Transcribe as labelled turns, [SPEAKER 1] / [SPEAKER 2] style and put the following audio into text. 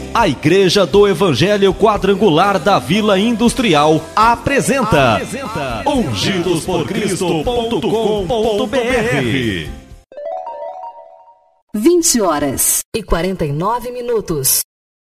[SPEAKER 1] A Igreja do Evangelho Quadrangular da Vila Industrial apresenta ungidosporcristo.com.br.
[SPEAKER 2] 20h49.